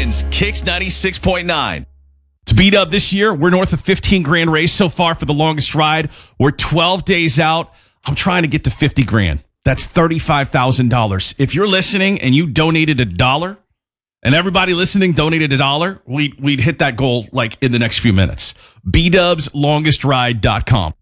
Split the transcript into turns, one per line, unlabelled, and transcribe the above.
wins. Kicks 96.9. It's B-Dub this year. We're north of 15 grand race so far for the longest ride. We're 12 days out. I'm trying to get to 50 grand. That's $35,000. If you're listening and you donated $1, and everybody listening donated $1, we'd hit that goal like in the next few minutes. BDubsLongestRide.com.